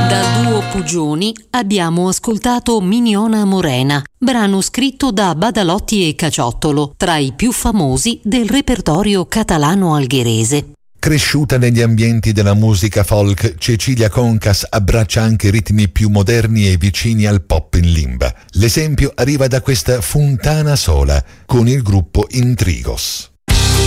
Dal duo Pugioni abbiamo ascoltato Miniona Morena, brano scritto da Badalotti e Caciottolo, tra i più famosi del repertorio catalano-algherese. Cresciuta negli ambienti della musica folk, Cecilia Concas abbraccia anche ritmi più moderni e vicini al pop in limba. L'esempio arriva da questa Funtana Sola con il gruppo Intrigos.